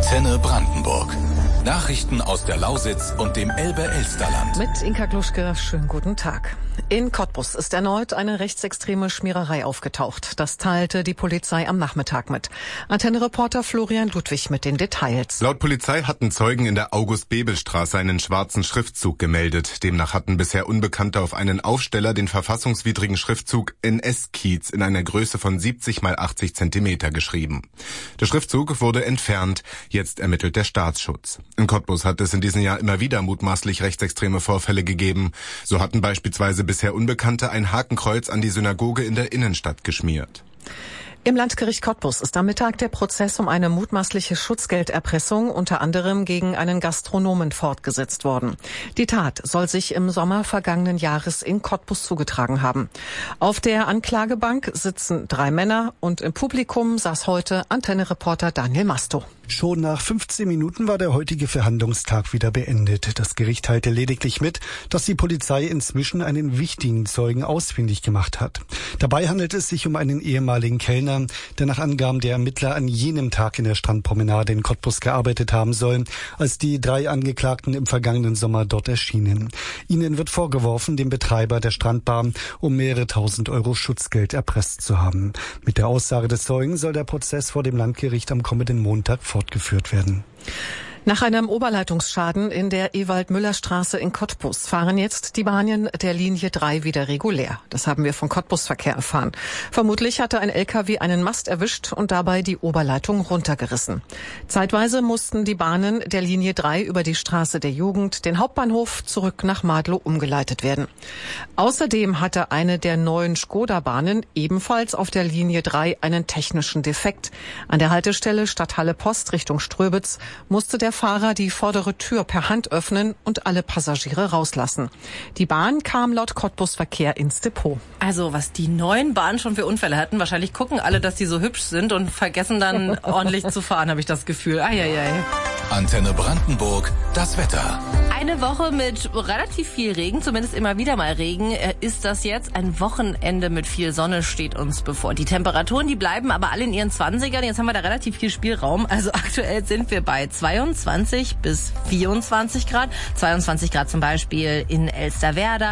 Antenne Brandenburg. Nachrichten aus der Lausitz und dem Elbe-Elsterland. Mit Inka Gluschke, schönen guten Tag. In Cottbus ist erneut eine rechtsextreme Schmiererei aufgetaucht. Das teilte die Polizei am Nachmittag mit. Antenne-Reporter Florian Ludwig mit den Details. Laut Polizei hatten Zeugen in der August-Bebel-Straße einen schwarzen Schriftzug gemeldet. Demnach hatten bisher Unbekannte auf einen Aufsteller den verfassungswidrigen Schriftzug NS-Kiez in einer Größe von 70 x 80 Zentimeter geschrieben. Der Schriftzug wurde entfernt. Jetzt ermittelt der Staatsschutz. In Cottbus hat es in diesem Jahr immer wieder mutmaßlich rechtsextreme Vorfälle gegeben. So hatten beispielsweise bisher Unbekannte ein Hakenkreuz an die Synagoge in der Innenstadt geschmiert. Im Landgericht Cottbus ist am Mittag der Prozess um eine mutmaßliche Schutzgelderpressung unter anderem gegen einen Gastronomen fortgesetzt worden. Die Tat soll sich im Sommer vergangenen Jahres in Cottbus zugetragen haben. Auf der Anklagebank sitzen 3 Männer und im Publikum saß heute Antenne-Reporter Daniel Masto. Schon nach 15 Minuten war der heutige Verhandlungstag wieder beendet. Das Gericht teilte lediglich mit, dass die Polizei inzwischen einen wichtigen Zeugen ausfindig gemacht hat. Dabei handelt es sich um einen ehemaligen Kellner, der nach Angaben der Ermittler an jenem Tag in der Strandpromenade in Cottbus gearbeitet haben soll, als die 3 Angeklagten im vergangenen Sommer dort erschienen. Ihnen wird vorgeworfen, den Betreiber der Strandbar um mehrere tausend Euro Schutzgeld erpresst zu haben. Mit der Aussage des Zeugen soll der Prozess vor dem Landgericht am kommenden Montag fortgeführt werden. Nach einem Oberleitungsschaden in der Ewald-Müller-Straße in Cottbus fahren jetzt die Bahnen der Linie 3 wieder regulär. Das haben wir von Cottbus-Verkehr erfahren. Vermutlich hatte ein LKW einen Mast erwischt und dabei die Oberleitung runtergerissen. Zeitweise mussten die Bahnen der Linie 3 über die Straße der Jugend, den Hauptbahnhof, zurück nach Madlow umgeleitet werden. Außerdem hatte eine der neuen Skoda-Bahnen ebenfalls auf der Linie 3 einen technischen Defekt. An der Haltestelle Stadthalle Post Richtung Ströbitz musste der Fahrer die vordere Tür per Hand öffnen und alle Passagiere rauslassen. Die Bahn kam laut Cottbus Verkehr ins Depot. Also, was die neuen Bahnen schon für Unfälle hatten, wahrscheinlich gucken alle, dass die so hübsch sind und vergessen dann ordentlich zu fahren, habe ich das Gefühl. Eieiei. Antenne Brandenburg, das Wetter. Eine Woche mit relativ viel Regen, zumindest immer wieder mal Regen, ist das jetzt. Ein Wochenende mit viel Sonne steht uns bevor. Die Temperaturen, die bleiben aber alle in ihren 20ern. Jetzt haben wir da relativ viel Spielraum. Also aktuell sind wir bei 22 bis 24 Grad. 22 Grad zum Beispiel in Elsterwerda.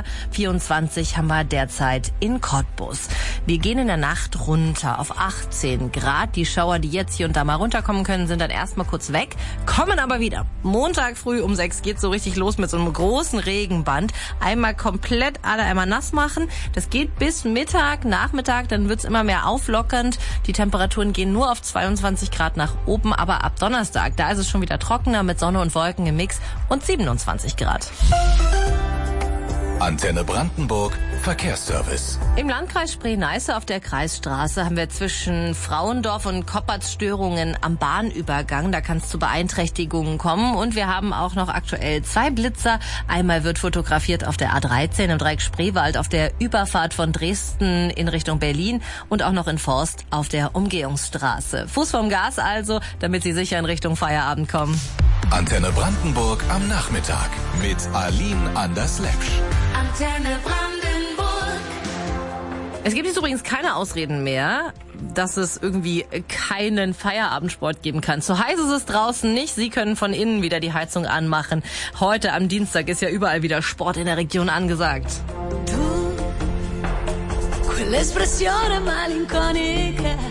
24 haben wir derzeit in Cottbus. Wir gehen in der Nacht runter auf 18 Grad. Die Schauer, die jetzt hier und da mal runterkommen können, sind dann erstmal kurz weg, kommen aber wieder. Montag früh um 6 geht's so richtig los mit so einem großen Regenband. Einmal komplett alle einmal nass machen. Das geht bis Mittag, Nachmittag, dann wird's immer mehr auflockernd. Die Temperaturen gehen nur auf 22 Grad nach oben, aber ab Donnerstag, da ist es schon wieder trockener mit Sonne und Wolken im Mix und 27 Grad. Antenne Brandenburg, Verkehrsservice. Im Landkreis Spree-Neiße auf der Kreisstraße haben wir zwischen Frauendorf und Koppertz Störungen am Bahnübergang. Da kann es zu Beeinträchtigungen kommen. Und wir haben auch noch aktuell 2 Blitzer. Einmal wird fotografiert auf der A13 im Dreieck Spreewald auf der Überfahrt von Dresden in Richtung Berlin und auch noch in Forst auf der Umgehungsstraße. Fuß vom Gas also, damit Sie sicher in Richtung Feierabend kommen. Antenne Brandenburg am Nachmittag mit Aline Anders-Lepsch. Antenne Brandenburg. Es gibt jetzt übrigens keine Ausreden mehr, dass es irgendwie keinen Feierabendsport geben kann. Zu heiß ist es draußen nicht. Sie können von innen wieder die Heizung anmachen. Heute am Dienstag ist ja überall wieder Sport in der Region angesagt. Tu, quell'espressione malinconica